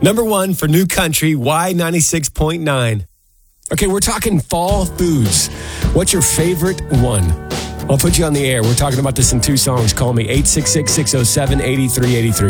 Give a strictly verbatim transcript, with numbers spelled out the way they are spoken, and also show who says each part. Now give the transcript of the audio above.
Speaker 1: Number one for New Country, Y ninety-six point nine. Okay, we're talking fall foods. What's your favorite one? I'll put you on the air. We're talking about this in two songs. Call me, eight six six, six oh seven, eight three eight three.